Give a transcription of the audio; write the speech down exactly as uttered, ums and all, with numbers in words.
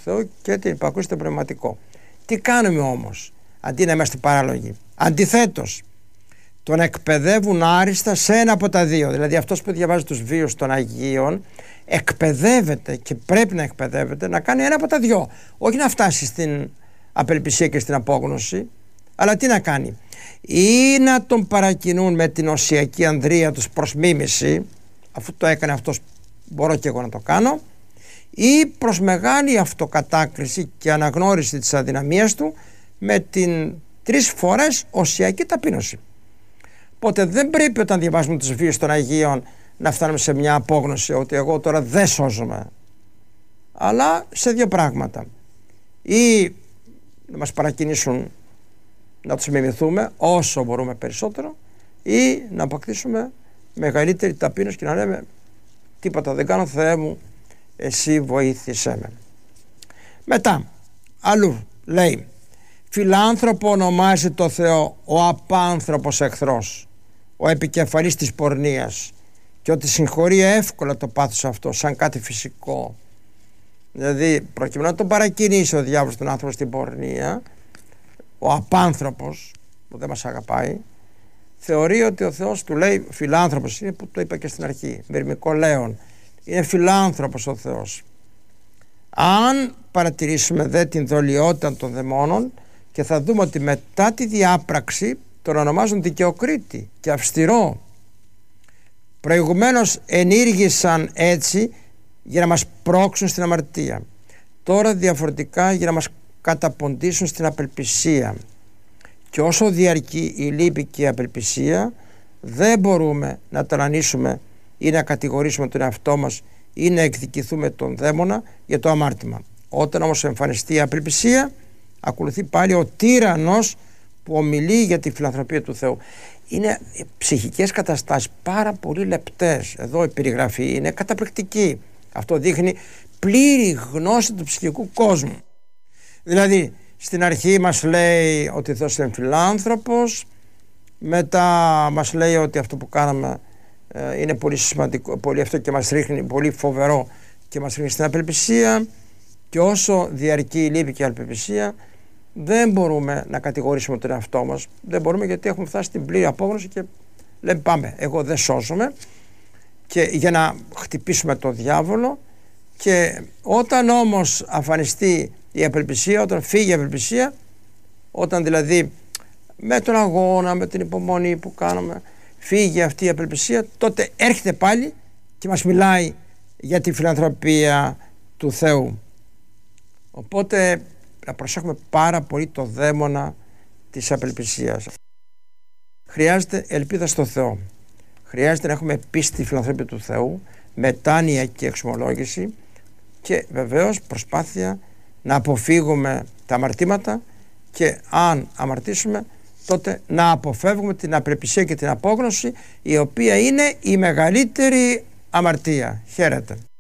Θεού και την υπακούση στο πνευματικό. Τι κάνουμε όμως, αντί να είμαστε παράλογοι? Αντιθέτως, τον εκπαιδεύουν άριστα σε ένα από τα δύο. Δηλαδή αυτός που διαβάζει τους βίους των Αγίων εκπαιδεύεται και πρέπει να εκπαιδεύεται να κάνει ένα από τα δύο. Όχι να φτάσει στην απελπισία και στην απόγνωση, αλλά τι να κάνει? Ή να τον παρακινούν με την οσιακή ανδρεία τους προς μίμηση, αφού το έκανε αυτός μπορώ και εγώ να το κάνω, ή προς μεγάλη αυτοκατάκριση και αναγνώριση της αδυναμίας του με την τρεις φορές οσιακή ταπείνωση. Οπότε δεν πρέπει όταν διαβάζουμε τους βίους των Αγίων να φτάνουμε σε μια απόγνωση ότι εγώ τώρα δεν σώζομαι, αλλά σε δύο πράγματα: ή να μας παρακινήσουν να τους μιμηθούμε όσο μπορούμε περισσότερο, ή να αποκτήσουμε μεγαλύτερη ταπείνωση και να λέμε τίποτα δεν κάνω, Θεέ μου εσύ βοήθησέ με. Μετά αλλού λέει, φιλάνθρωπο ονομάζει το Θεό ο απάνθρωπος εχθρός, ο επικεφαλής της πορνείας, και ότι συγχωρεί εύκολα το πάθος αυτό σαν κάτι φυσικό. Δηλαδή προκειμένου να τον παρακινήσει ο διάβολος τον άνθρωπο στην πορνεία, ο απάνθρωπος που δεν μας αγαπάει θεωρεί ότι ο Θεός του λέει φιλάνθρωπος, είναι που το είπα και στην αρχή, μυρμικό λέον, είναι φιλάνθρωπος ο Θεός. Αν παρατηρήσουμε δε την δολιότητα των δαιμόνων, και θα δούμε ότι μετά τη διάπραξη τον ονομάζουν δικαιοκρίτη και αυστηρό. Προηγουμένως ενήργησαν έτσι για να μας πρόξουν στην αμαρτία, τώρα διαφορετικά για να μας καταποντήσουν στην απελπισία. Και όσο διαρκεί η λύπη και η απελπισία, δεν μπορούμε να ταλανίσουμε ή να κατηγορήσουμε τον εαυτό μας ή να εκδικηθούμε τον δαίμονα για το αμάρτημα. Όταν όμως εμφανιστεί η απελπισία, ακολουθεί πάλι ο τύραννος που ομιλεί για τη φιλανθρωπία του Θεού. Είναι ψυχικές καταστάσεις πάρα πολύ λεπτές. Εδώ η περιγραφή είναι καταπληκτική. Αυτό δείχνει πλήρη γνώση του ψυχικού κόσμου. Δηλαδή στην αρχή μας λέει ότι ο Θεός είναι φιλάνθρωπος, μετά μας λέει ότι αυτό που κάναμε ε, είναι πολύ σημαντικό, πολύ αυτό και μας ρίχνει, πολύ φοβερό και μας ρίχνει στην απελπισία, και όσο διαρκεί η λύπη και η απελπισία δεν μπορούμε να κατηγορήσουμε τον εαυτό μας, δεν μπορούμε, γιατί έχουμε φτάσει στην πλήρη απόγνωση και λέμε πάμε, εγώ δεν σώζομαι, και για να χτυπήσουμε τον διάβολο. Και όταν όμως αφανιστεί η απελπισία, όταν φύγει η απελπισία, όταν δηλαδή με τον αγώνα, με την υπομονή που κάνουμε φύγει αυτή η απελπισία, τότε έρχεται πάλι και μας μιλάει για τη φιλανθρωπία του Θεού. Οπότε να προσέχουμε πάρα πολύ το δαίμονα της απελπισίας. Χρειάζεται ελπίδα στο Θεό, χρειάζεται να έχουμε πίστη στη φιλανθρωπία του Θεού, μετάνοια και εξομολόγηση, και βεβαίως προσπάθεια να αποφύγουμε τα αμαρτήματα, και αν αμαρτήσουμε τότε να αποφεύγουμε την απελπισία και την απόγνωση, η οποία είναι η μεγαλύτερη αμαρτία. Χαίρετε.